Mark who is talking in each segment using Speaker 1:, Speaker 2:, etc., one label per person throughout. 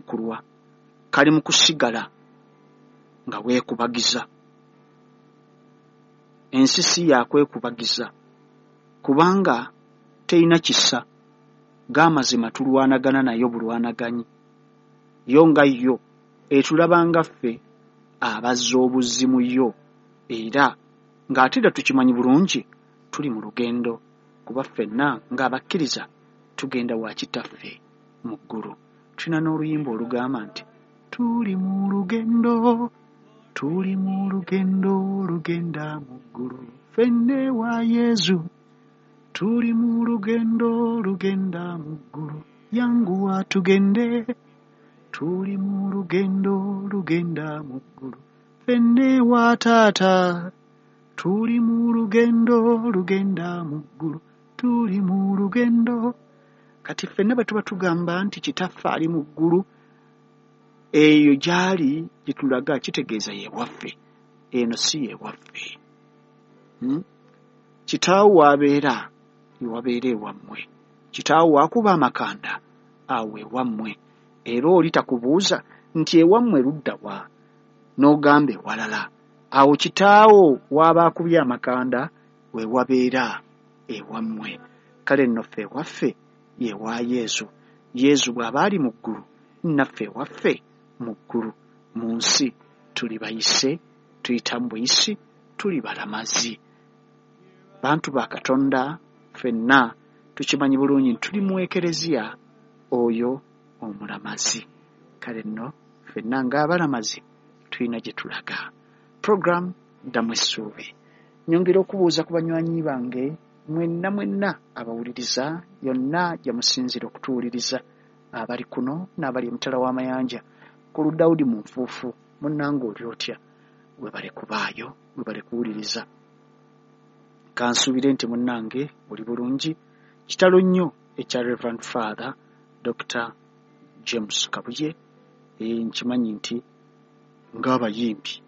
Speaker 1: kurekulwa, kali mu kusigala nga weekubagiza. Ensi si yakwekubagiza kubanga teyina kisa. G'amazima tulwanagana nayo bulwanaganyi. Yo nga yo etulabanga ffe abazza obuzimu yo, era ng'ate era tukimanyi bulungi tuli mu lugendo, kuba ffenna ng'abakkiriza tugenda wa Kitaffe mu ggulu. Tulina n'oluyimba olugamba nti tuli mu lugendo, tuli mu lugendo lugenda mu ggulu, ffenne wa Yesu tuli mu lugendo lugenda mu ggulu, yanguwa tugende, tuli mu lugendo lugenda mu ggulu, ffenne wa Taata tuli mu lugendo lugenda mu ggulu, tuli mu lugendo. Kati ffenna bwe tuba tugamba nti Kitaffe ali mu ggulu, eyo gy'ali gye tulaga kitegeeza yeewaffe, eno si yeewaffe. Kitaawo w'abeera ewabeera ewammwe, kitaawo w'akuba amakanda awo ewammwe, era oli takubuuza nti ewammwe ludda wa, n'ogamba ewalala, awo kitaawo w'aba akubye amakanda we wabeera ewammwe. Kale nno ffe ewaffe ye wa Yesu. Yesu bw'aba ali mu ggulu, naffe ewaffe mu ggulu. Mu nsi tuli bayise, tuyita mu buyisi, tuli balamazi. Bantu ba Katonda, ffenna tukimanyi bulungi nti tuli mu ekereziya oyo omulamazi. Kale nno ffenna ng'abalamazi tulina gye tulaga. Program ddamu essuubi. Nyongera okubuuza ku banywanyi bange mwenna abawuliriza, yonna gye musinzira okutuwuliriza, abali kuno n'abali emitala w'amayanja, ku Ludawudi mu nfuufu, munnange oli otya? Webale kubaayo, webale kuwuliriza. Kansuubire nti munnange oli bulungi. Kitalo nnyo ekya Reverend Father Dr. James Kabuye, nkimanyi nti ng'abayimbi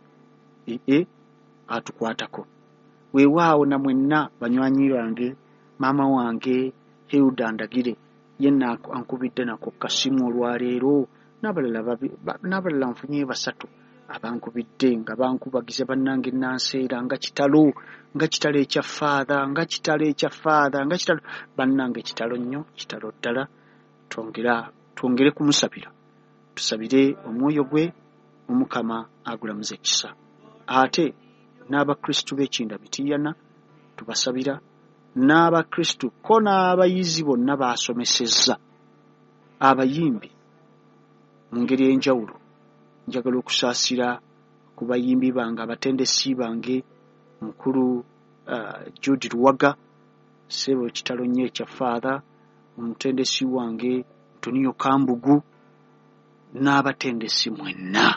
Speaker 1: atukwatako. Weewaawo na mwenna banywanyi bange, maama wange Hilda Ndagire yenna ankubidde nako kasimu olwaleero, n'abalala nfunye 3 abankubidde nga bankubagiza bannange nanseera nga kitalo ekya Father, nga kitalo bannange, kitalo nnyo, kitalo ddala. Twongere kumusabira, tusabire omwoyo gwe Omukama agulamuze ekisa. Ate n'Abakristu b'Ekinda Bitiyana tubasabira, n'Abakristu ko n'abayizi bonna baasomesezza, abayimbi mu ngeri ey'enjawulo. Njagala okusaasira ku bayimbi bange, abatendesi bange, mukulu Jude Luwaga, ssebo kitalo nnyo ekya Father, omutendesi wange Antonio Kambugu, n'abatendesi mwenna.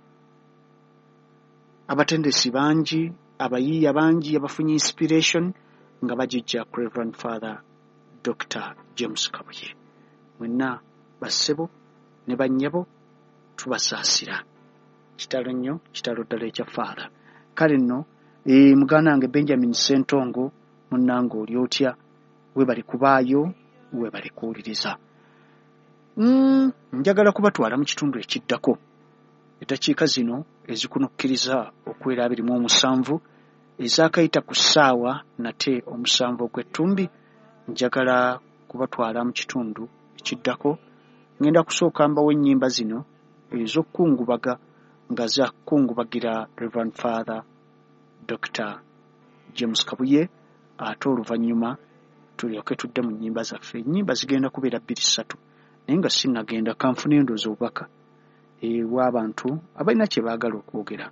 Speaker 1: Abatendesi bangi, abayiiya bangi abafunye inspiration nga bagijja ku Reverend Father Dr. James Kabuye. Mwenna bassebo ne bannyabo tubasaasira. Kitalo nnyo, kitalo ddala ekya Father. Kale nno muganda wange Benjamin Sentongo, munnange oli otya? Webali kubaayo, webali kuwuliriza. Njagala kubatwala mu kitundu ekiddako. Eddakiika zino ezikunukkiriza okuwera 27 ezaakayita ku ssaawa nate 7 ogw'ettumbi, njagala kubatwala mu kitundu ekiddako. Ngenda kusooka mbawo ennyimba zino ez'okukungubaga nga zakukungubagira Reverend Father Dr. James Kabuye, ate oluvannyuma tulyoke tudde mu nnyimba zaffe. Ennyimba zigenda kubeera 2-3 naye nga sinnagenda kanfuna endoozi obubaka w'abantu abalina kye baagala okwogera.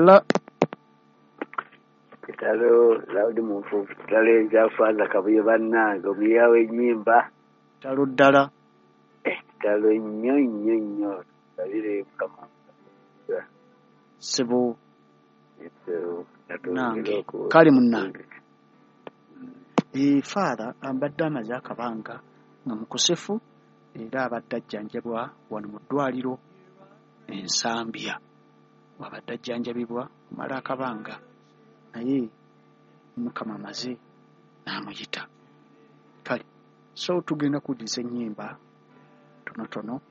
Speaker 2: Kitalo Laudi Munfuufu, kitalo ekya Father Kabuye bannange, omuyiiya w'ennyimba.
Speaker 1: Kitalo ddala.
Speaker 2: Kitalo nnyo sabire Mukama.
Speaker 1: Ssebo nange kale munnange. Father ambadde amaze akabanga nga mukosefu, era abadde ajjanjabwa wano mu ddwaliro Ensambya. Wabadde ajjanjabibwa kumala akabanga, naye Mukama amaze n'amuyita. Kale so tugenda kuddisa ennyimba tonotono